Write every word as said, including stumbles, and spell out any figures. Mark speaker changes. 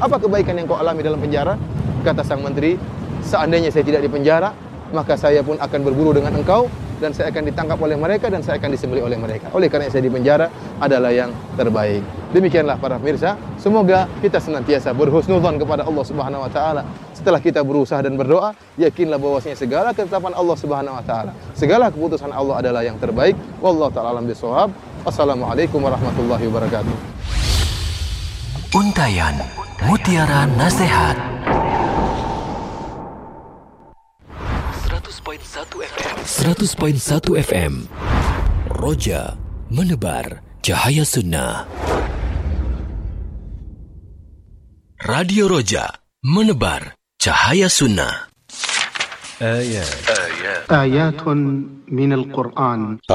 Speaker 1: Apa kebaikan yang kau alami dalam penjara? Kata sang menteri, seandainya saya tidak di penjara, maka saya pun akan berburu dengan engkau, dan saya akan ditangkap oleh mereka, dan saya akan disembelih oleh mereka. Oleh karena saya di penjara adalah yang terbaik. Demikianlah para pemirsa, semoga kita senantiasa berhusnudzon kepada Allah Subhanahu wa taala. Setelah kita berusaha dan berdoa, yakinlah bahwasanya segala ketetapan Allah Subhanahu wa taala, segala keputusan Allah adalah yang terbaik. Wallahu taala alam bisawab. Wassalamualaikum warahmatullahi wabarakatuh.
Speaker 2: Untayan Mutiara Nasihat seratus poin satu F M. Roja menebar cahaya sunnah. Radio Roja menebar cahaya sunnah.
Speaker 3: آيات آيات من القرآن